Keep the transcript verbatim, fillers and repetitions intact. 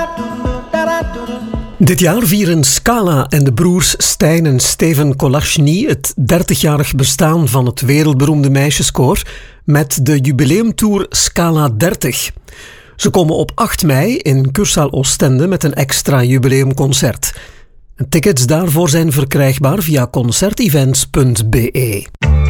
Dit jaar vieren Scala en de broers Stijn en Steven Kolachny het dertigjarig bestaan van het wereldberoemde meisjeskoor met de jubileumtour Scala dertig. Ze komen op acht mei in Kursaal Oostende met een extra jubileumconcert. Tickets daarvoor zijn verkrijgbaar via concertevents punt be.